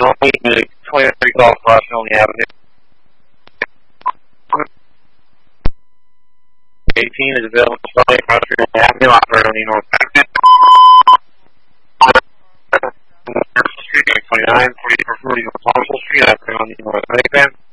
only 23 Golf crossing on the avenue. 18 is available to Sally across the avenue, operator on the north back. 29, 40 for 40 on Parcel Street, operator on the north right band.